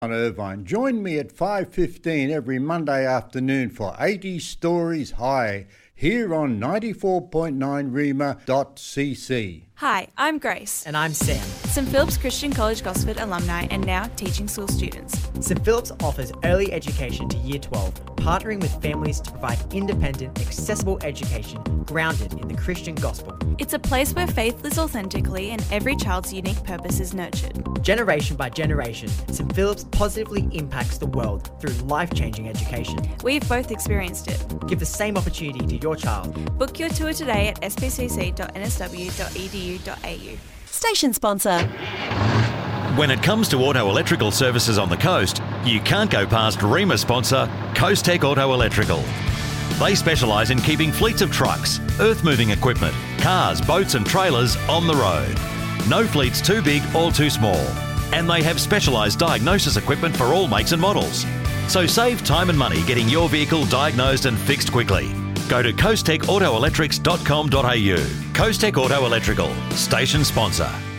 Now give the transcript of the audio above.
On Irvine. Join me at 5:15 every Monday afternoon for 80 Stories High here on 94.9 Rima.cc. Hi, I'm Grace. And I'm Sam. St Philip's Christian College Gosford alumni and now teaching school students. St Philip's offers early education to Year 12, partnering with families to provide independent, accessible education grounded in the Christian gospel. It's a place where faith lives authentically and every child's unique purpose is nurtured. Generation by generation, St Philip's positively impacts the world through life-changing education. We've both experienced it. Give the same opportunity to your child. Book your tour today at spcc.nsw.edu.au. Station sponsor. When it comes to auto electrical services on the coast, you can't go past Rima sponsor, Coast Tech Auto Electrical. They specialise in keeping fleets of trucks, earth-moving equipment, cars, boats and trailers on the road. No fleet's too big or too small. And they have specialised diagnosis equipment for all makes and models. So save time and money getting your vehicle diagnosed and fixed quickly. Go to coasttechautoelectrics.com.au. Coast Tech Auto Electrical, station sponsor.